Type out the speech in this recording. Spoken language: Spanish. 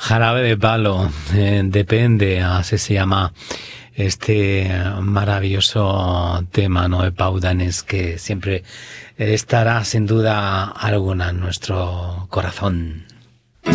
Jarabe de Palo, depende, así se llama este maravilloso tema, ¿no?, de Pau Donés, que siempre estará sin duda alguna en nuestro corazón.